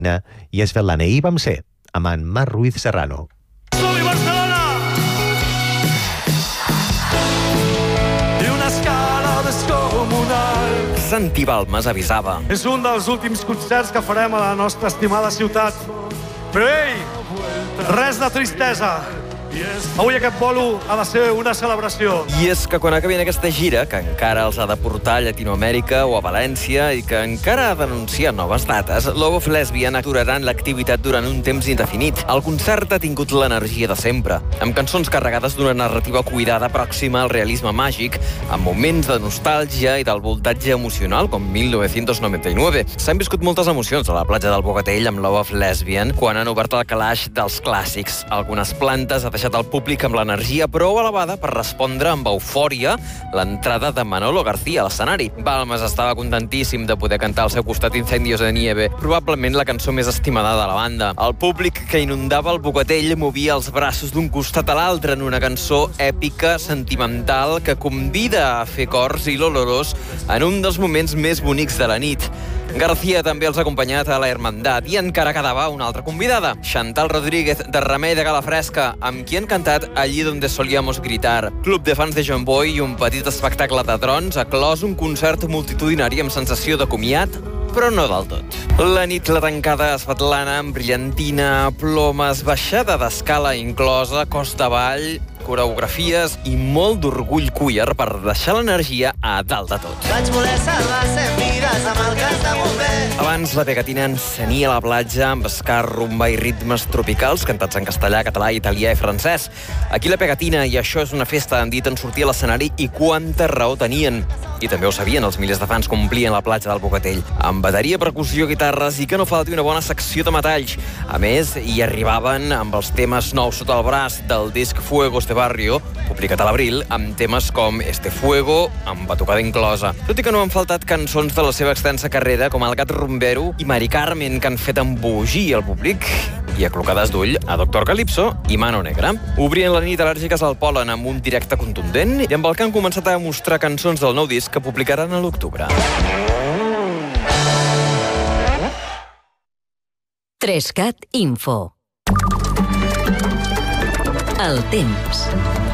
i és Svetlana. I vam ser amb en Marc Ruiz Serrano. Som-hi, Barcelona! I una escala descomunal. Santi Balmes avisava. És un dels últims concerts que farem a la nostra estimada ciutat. Però, ei, res de tristesa. Avui aquest bolo ha de ser una celebració. I és que quan acabin aquesta gira, que encara els ha de portar a Llatinoamèrica o a València i que encara ha d'anunciar noves dates, Love of Lesbian aturaran l'activitat durant un temps indefinit. El concert ha tingut l'energia de sempre, amb cançons carregades d'una narrativa cuidada pròxima al realisme màgic, amb moments de nostàlgia i del voltatge emocional, com 1999. S'han viscut moltes emocions a la platja del Bogatell amb Love of Lesbian quan han obert el calaix dels clàssics. Algunes plantes ha deixat el públic amb l'energia prou elevada per respondre amb eufòria l'entrada de Manolo García a l'escenari. Balmes estava contentíssim de poder cantar al seu costat Incendios de Nieve, probablement la cançó més estimada de la banda. El públic que inundava el Bogatell movia els braços d'un costat a l'altre en una cançó èpica, sentimental, que convida a fer cors i l'olorós en un dels moments més bonics de la nit. García també els ha acompanyat a la Hermandat i encara quedava una altra convidada, Chantal Rodríguez, de Remei de Calafresca, amb qui han cantat Allí donde solíamos gritar. Club de fans de John Boy i un petit espectacle de drons ha clos un concert multitudinari amb sensació de comiat, però no del tot. La nit la tancada a Svetlana amb brillantina, plomes, baixada d'escala inclosa, cos de ball, coreografies i molt d'orgull queer per deixar l'energia a dalt de tot. Vaig voler salvar 100 vides amb el cas de bomber. Abans la Pegatina encenia la platja amb ska, rumba i ritmes tropicals cantats en castellà, català, italià i francès. Aquí la Pegatina, i això és una festa, han dit en sortir a l'escenari i quanta raó tenien. I també ho sabien els milers de fans que omplien la platja del Bogatell. Amb bateria, percussió, guitarres i que no falti una bona secció de metalls. A més, hi arribaven amb els temes nous sota el braç del disc Fuegos de Barrio, publicat a l'abril, amb temes com Este Fuego, amb batucada inclosa. Tot i que no han faltat cançons de la seva extensa carrera, com El Gat Rumbero i Mari Carmen, que han fet embogir el públic i aclocades d'ull a Doctor Calypso i Mano Negra. Obrien la nit al·lèrgiques al pol·len amb un directe contundent i amb el que han començat a mostrar cançons del nou disc que publicaran a l'octubre. 3CAT Info. El temps.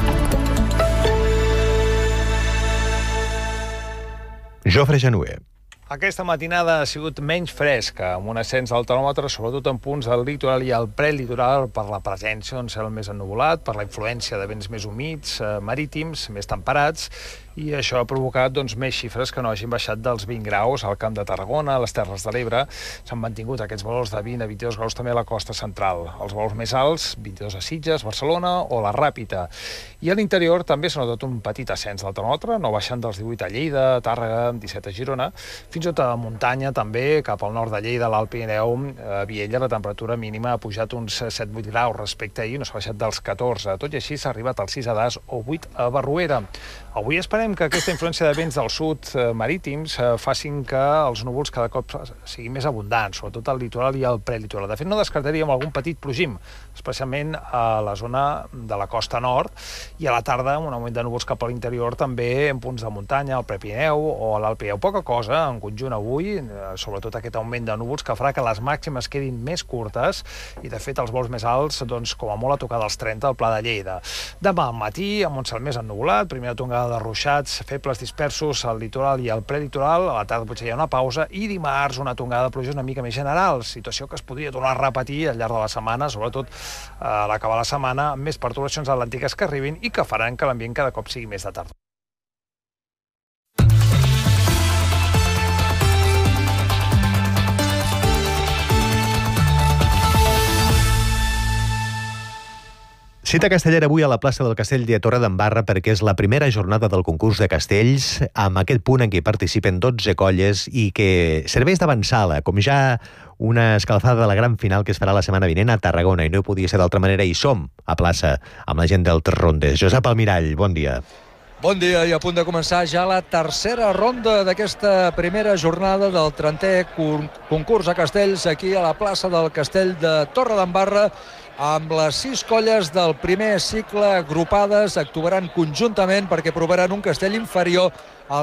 Jofre Genuer. Aquesta matinada ha sigut menys fresca, amb un ascens del termòmetre, sobretot en punts del litoral i al prelitoral, per la presència d'un cel més ennuvolat, per la influència de vents més humits, marítims, més temperats, i això ha provocat més xifres que no hagin baixat dels 20 graus al Camp de Tarragona, a les Terres de l'Ebre. S'han mantingut aquests valors de 20 a 22 graus també a la costa central. Els valors més alts, 22 a Sitges, Barcelona o la Ràpita. I a l'interior també s'ha notat un petit ascens del termòmetre, no baixant dels 18 a Lleida, Tàrrega, 17 a Girona, fins i tot a muntanya també, cap al nord de Lleida, a l'Alt Pirineu, a Viella, la temperatura mínima ha pujat uns 7-8 graus respecte a ahir, no s'ha baixat dels 14. Tot i així s'ha arribat als 6 a Das o 8 a Barruera. Avui esperem que aquesta influència de vents del sud marítims facin que els núvols cada cop siguin més abundants, sobretot al litoral i al prelitoral. De fet, no descartaríem algun petit plogim, especialment a la zona de la costa nord, i a la tarda un augment de núvols cap a l'interior també en punts de muntanya, al Prepirineu o a l'Alt Pirineu. Poca cosa en conjunt avui, sobretot aquest augment de núvols que farà que les màximes quedin més curtes i, de fet, els vols més alts, com a molt a tocar dels 30 al Pla de Lleida. Demà al matí, amb un cel més ennuvolat, primera tongada de ruixats febles dispersos al litoral i al prelitoral, a la tarda potser hi ha una pausa, i dimarts una tongada de pluges una mica més general, situació que es podria tornar a repetir al llarg de la setmana, sobretot a l'acabar la setmana, amb més pertorbacions atlàntiques que arribin i que faran que l'ambient cada cop sigui més de tardor. Cita castellera avui a la plaça del Castell de Torredembarra perquè és la primera jornada del concurs de castells, amb aquest punt en què participen 12 colles i que serveix d'avançala, com ja una escalfada de la gran final que es farà la setmana vinent a Tarragona, i no podia ser d'altra manera, i som a plaça amb la gent del Tres Rondes. Josep Almirall, bon dia. Bon dia, i a punt de començar ja la tercera ronda d'aquesta primera jornada del 30è concurs a castells aquí a la plaça del Castell de Torredembarra, amb les 6 colles del primer cicle agrupades, actuaran conjuntament perquè provaran un castell inferior al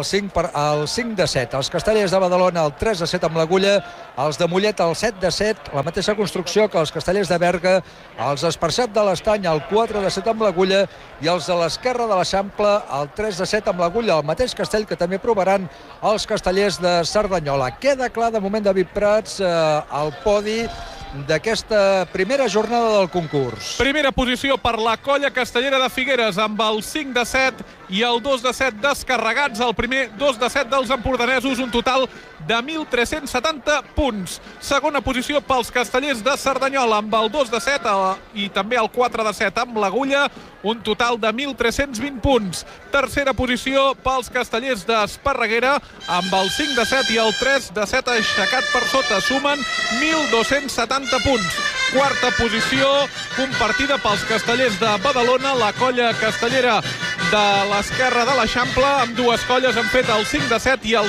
5-7. Els castellers de Badalona el 3-7 amb l'Agulla, els de Mollet el 7-7, la mateixa construcció que els castellers de Berga, els Esparçat de l'Estany el 4-7 amb l'Agulla i els de l'Esquerra de l'Eixample el 3-7 amb l'Agulla, el mateix castell que també provaran els castellers de Cerdanyola. Queda clar de moment David Prats al podi d'aquesta primera jornada del concurs. Primera posició per la colla castellera de Figueres amb el 5-7 i el 2-7 descarregats. El primer 2-7 dels empordanesos, un total de 1.370 punts. Segona posició pels castellers de Cerdanyola amb el 2-7 i també el 4-7 amb l'Agulla, un total de 1.320 punts. Tercera posició pels castellers d'Esparreguera amb el 5-7 i el 3-7 aixecat per sota, sumen 1.270 punts. Quarta posició compartida pels castellers de Badalona, la colla castellera de l'Esquerra de l'Eixample, amb dues colles han fet el 5-7 i el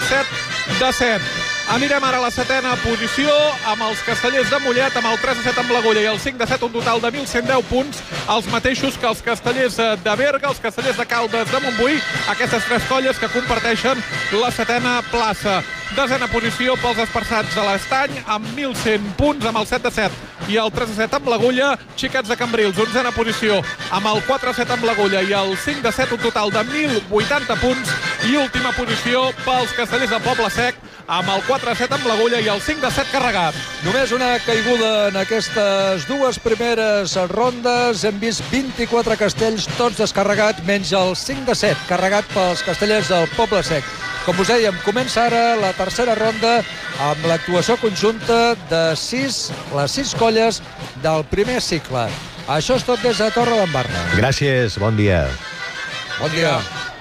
7-7. Anirem ara a la setena posició amb els castellers de Mollet, amb el 3-7 amb l'Agulla i el 5-7, un total de 1.110 punts, els mateixos que els castellers de Berga, els castellers de Caldes de Montbui, aquestes tres colles que comparteixen la setena plaça. Desena posició pels Esparçats de l'Estany, amb 1.100 punts, amb el 7-7 i el 3-7 amb l'Agulla. Xiquets de Cambrils, 11a posició, amb el 4-7 amb l'Agulla i el 5-7, un total de 1.080 punts. I última posició pels castellers del Poble Sec, amb el 4-7 amb l'Agulla i el 5-7 carregat. Només una caiguda en aquestes dues primeres rondes. Hem vist 24 castells, tots descarregats, menys el 5-7, carregat pels castellers del Poble Sec. Com us dèiem, comença ara la tercera ronda amb l'actuació conjunta de les 6 colles del primer cicle. Això és tot des de Torredembarra. Gràcies, bon dia. Bon dia.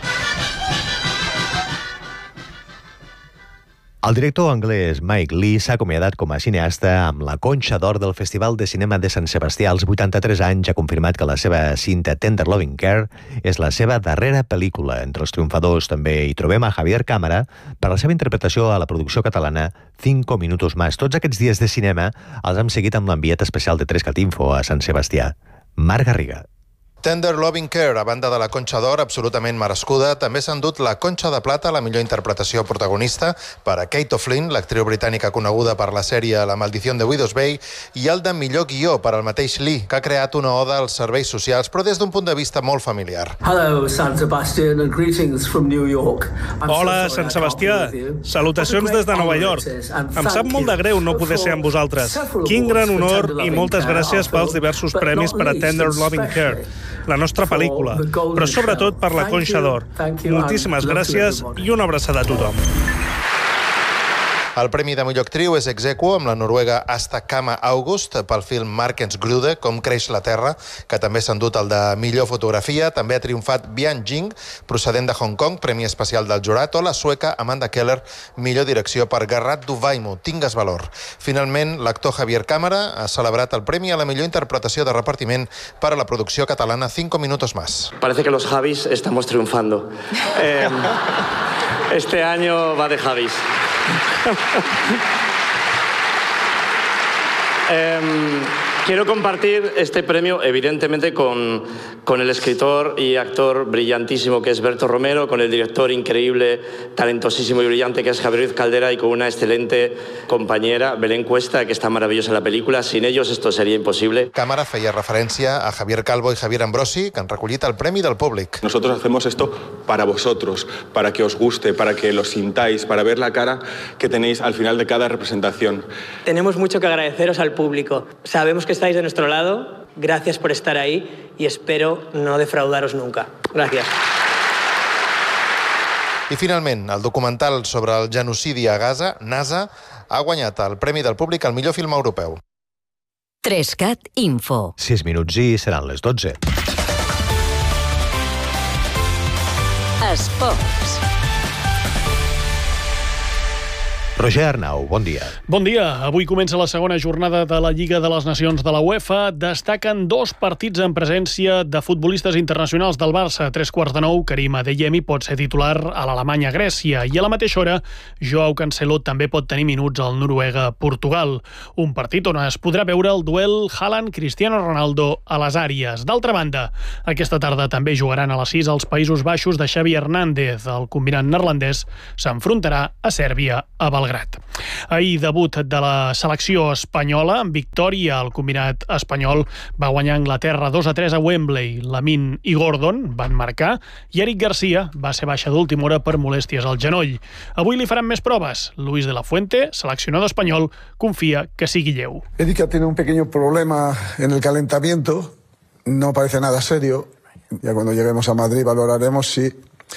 El director anglès Mike Leigh s'ha acomiadat com a cineasta amb la Conxa d'Or del Festival de Cinema de Sant Sebastià. Als 83 anys ha confirmat que la seva cinta Tender Loving Care és la seva darrera pel·lícula. Entre els triomfadors també hi trobem a Javier Cámara per la seva interpretació a la producció catalana 5 minutos más. Tots aquests dies de cinema els hem seguit amb l'enviat especial de 3cat Info a Sant Sebastià. Marc Garriga. Tender Loving Care, a banda de la Conxa d'Or, absolutament merescuda, també s'ha endut la Conxa de Plata, la millor interpretació protagonista, per a Kate O'Flynn, l'actriu britànica coneguda per la sèrie La maldición de Widows Bay, i el de millor guió per al mateix Lee, que ha creat una oda als serveis socials, però des d'un punt de vista molt familiar. Hello, San Sebastian, and greetings from New York. Hola, Sant Sebastià. Salutacions des de Nova York. Em sap molt de greu no poder ser amb vosaltres. Quin gran honor i moltes gràcies pels diversos premis per a Tender Loving Care, la nostra pel·lícula, però sobretot per la Conxa d'Or. Moltíssimes gràcies i una abraçada a tothom. El premi de millor actriu és ex aequo amb la noruega Asta Kama August pel film Markens Grude, Com creix la terra, que també s'ha endut el de millor fotografia. També ha triomfat Bian Jing, procedent de Hong Kong, premi especial del jurat, o la sueca Amanda Keller, millor direcció per Garrat du Vaimo, Tingues valor. Finalment, l'actor Javier Cámara ha celebrat el premi a la millor interpretació de repartiment per a la producció catalana 5 minutos más. Parece que los Javis estamos triunfando. Este año va de Javis. Quiero compartir este premio, evidentemente, con el escritor y actor brillantísimo que es Berto Romero, con el director increíble, talentosísimo y brillante que es Javier Ruiz Caldera, y con una excelente compañera, Belén Cuesta, que está maravillosa en la película. Sin ellos esto sería imposible. Cámara feia referència a Javier Calvo y Javier Ambrosi, que han recollit el premi del públic. Nosotros hacemos esto para vosotros, para que os guste, para que lo sintáis, para ver la cara que tenéis al final de cada representación. Tenemos mucho que agradeceros al público. Sabemos que estáis de nuestro lado, gracias por estar ahí y espero no defraudaros nunca. Gracias. I finalment, el documental sobre el genocidi a Gaza, NASA, ha guanyat el Premi del Públic al millor film europeu. 3cat Info. 6 minuts i seran les 12. Esports. Roger Arnau, bon dia. Bon dia. Avui comença la segona jornada de la Lliga de les Nacions de la UEFA. Destaquen 2 partits en presència de futbolistes internacionals del Barça. A 3:15, Karim Adeyemi pot ser titular a l'Alemanya-Grècia i a la mateixa hora Joao Cancelo també pot tenir minuts al Noruega-Portugal. Un partit on es podrà veure el duel Haaland-Cristiano Ronaldo a les àrees. D'altra banda, aquesta tarda també jugaran a les 6 als Països Baixos de Xavi Hernández. El combinat neerlandès s'enfrontarà a Sèrbia a Belgrat. Ahir, debut de la selecció espanyola amb victòria. El combinat espanyol va guanyar Anglaterra 2-3 a Wembley. Lamine i Gordon van marcar i Eric Garcia va ser baixa d'última hora per molèsties al genoll. Avui li faran més proves. Luis de la Fuente, seleccionador espanyol, confia que sigui lleu. Erika tiene un pequeño problema en el calentamiento. No parece nada serio. Ya cuando lleguemos a Madrid valoraremos si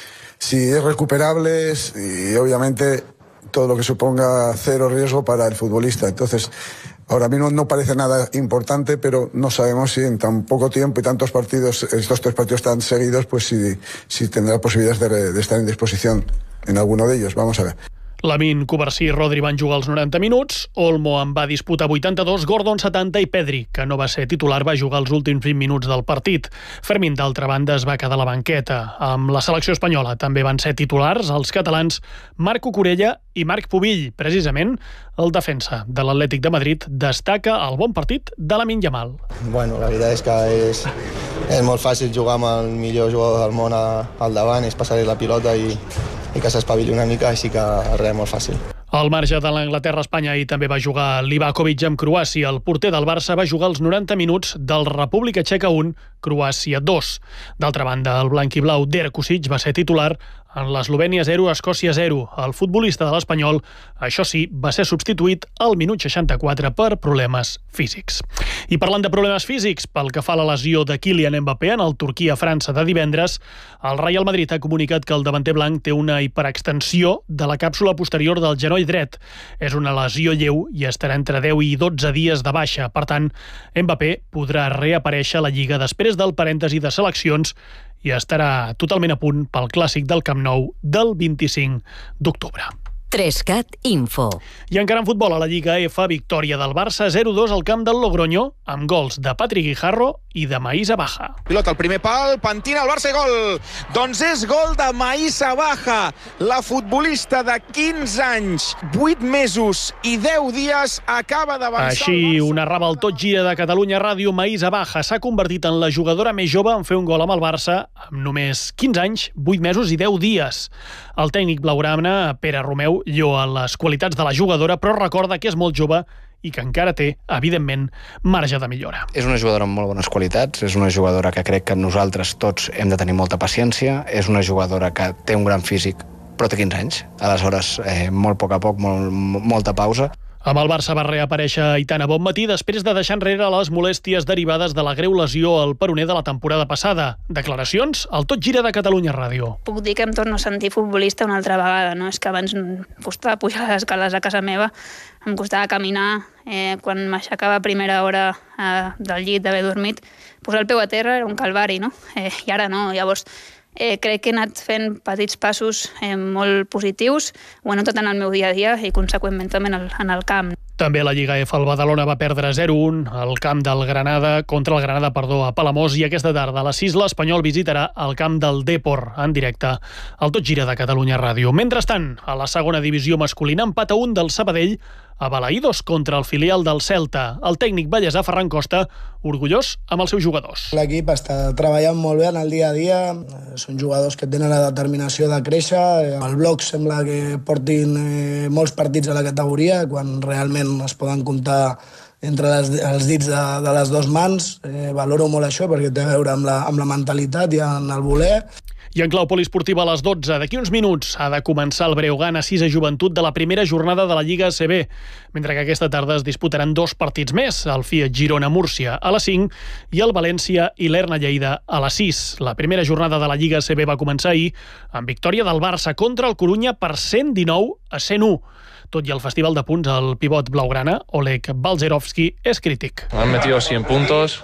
es recuperable y obviamente todo lo que suponga cero riesgo para el futbolista. Entonces, ahora mismo no parece nada importante, pero no sabemos si en tan poco tiempo y tantos partidos, estos 3 partidos tan seguidos, pues si tendrá posibilidades de estar en disposición en alguno de ellos. Vamos a ver. Lamine, Covarsí i Rodri van jugar els 90 minuts, Olmo en va disputar 82, Gordon 70 i Pedri, que no va ser titular, va jugar els últims 20 minuts del partit. Fermín, d'altra banda, es va quedar a la banqueta. Amb la selecció espanyola també van ser titulars els catalans Marc Cucurella i Marc Pubill. Precisament, el defensa de l'Atlètic de Madrid destaca el bon partit de Lamine Yamal. Bueno, la veritat és que és molt fàcil jugar amb el millor jugador del món al davant, és passar-li la pilota i que s'espavili una mica, així que res, molt fàcil. Al marge de l'Anglaterra-Espanya i també va jugar Livakovic amb Croàcia. El porter del Barça va jugar els 90 minuts del República Txeca 1, Croàcia 2. D'altra banda, el blanc i blau d'Erkusic va ser titular en l'Eslovènia 0, Escòcia 0. El futbolista de l'Espanyol, això sí, va ser substituït al minut 64 per problemes físics. I parlant de problemes físics, pel que fa a la lesió de Kylian Mbappé en el Turquia-França de divendres, el Real Madrid ha comunicat que el davanter blanc té una hiperextensió de la càpsula posterior del genoll dret. És una lesió lleu i estarà entre 10 i 12 dies de baixa. Per tant, Mbappé podrà reaparèixer a la Lliga després del parèntesi de seleccions i estarà totalment a punt pel clàssic del Camp Nou del 25 d'octubre. 3CAT Info. I encara en futbol, a la Lliga F, victòria del Barça 0-2 al camp del Logroño, amb gols de Patrick Guijarro i de Maïssa Baja. Pilota al primer pal, pentina el Barça i gol. Doncs és gol de Maïssa Baja, la futbolista de 15 anys, 8 mesos i 10 dies acaba d'avançar. Així ho narrava el Tot Gira de Catalunya Ràdio. Maïssa Baja s'ha convertit en la jugadora més jove en fer un gol amb el Barça amb només 15 anys, 8 mesos i 10 dies. El tècnic blaugrana, Pere Romeu, lloa les qualitats de la jugadora, però recorda que és molt jove i que encara té, evidentment, marge de millora. És una jugadora amb molt bones qualitats, és una jugadora que crec que nosaltres tots hem de tenir molta paciència, és una jugadora que té un gran físic, però té 15 anys. Aleshores, molt a poc, molta pausa. Amb el Barça va reaparèixer Aitana Bonmatí després de deixar enrere les molèsties derivades de la greu lesió al peroner de la temporada passada. Declaracions al Tot Gira de Catalunya Ràdio. Puc dir que em torno a sentir futbolista una altra vegada, no? És que abans em costava pujar les escales a casa meva, em costava caminar, quan m'aixecava a primera hora del llit d'haver dormit, posar el peu a terra era un calvari, no? I ara no, llavors crec que he anat fent petits passos molt positius, ho he notat en el meu dia a dia i conseqüentment també en el camp. També a la Lliga F, el Badalona va perdre 0-1 al camp del Granada, contra el Granada, a Palamós, i aquesta tarda a les 6 l'Espanyol visitarà el camp del Depor en directe al Tot Gira de Catalunya Ràdio. Mentrestant, a la segona divisió masculina, empat a 1 del Sabadell a Balaïdos contra el filial del Celta. El tècnic ballesà Ferran Costa, orgullós amb els seus jugadors. L'equip està treballant molt bé en el dia a dia, són jugadors que tenen la determinació de créixer. El bloc sembla que portin molts partits a la categoria, quan realment es poden comptar entre els dits de les dues mans. Valoro molt això perquè té a veure amb la mentalitat i amb el voler. I en clau poliesportiva a les 12, d'aquí uns minuts, ha de començar el Breogán a 6 a Joventut de la primera jornada de la Lliga ACB, mentre que aquesta tarda es disputaran 2 partits més, el Fiat Girona-Múrcia a les 5 i el València i l'Erna-Lleida a les 6. La primera jornada de la Lliga ACB va començar ahir amb victòria del Barça contra el Corunya per 119 a 101. Tot i el festival de punts, el pivot blaugrana, Oleg Balzerovski, es crític. Han metido 100 puntos,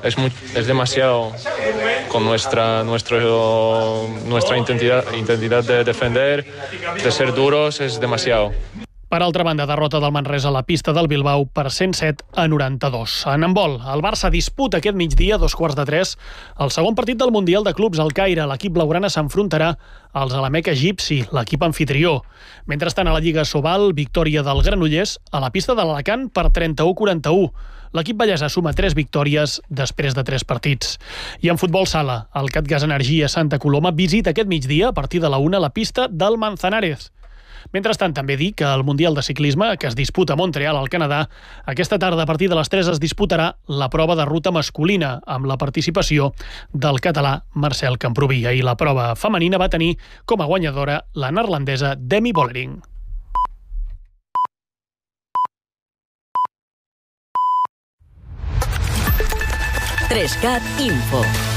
es demasiado con nuestra intensidad de defender, de ser duros, es demasiado. Per altra banda, derrota del Manresa a la pista del Bilbao per 107-92. En handbol, el Barça disputa aquest migdia, 2:15, el segon partit del Mundial de Clubs al Caire. L'equip blaugrana s'enfrontarà als Alameca Egipci, l'equip anfitrió. Mentrestant, a la Lliga Sobal, victòria del Granollers a la pista de l'Alacant per 31-41. L'equip ballesà suma 3 victòries després de 3 partits. I en futbol sala, el Catgas Energia Santa Coloma visita aquest migdia, a partir de la 1, la pista del Manzanares. Mentrestant, també dir que el Mundial de Ciclisme, que es disputa a Montreal, al Canadà, aquesta tarda, a partir de les 3, es disputarà la prova de ruta masculina, amb la participació del català Marcel Camprovia. I la prova femenina va tenir com a guanyadora la neerlandesa Demi Vollering. Trescat Info.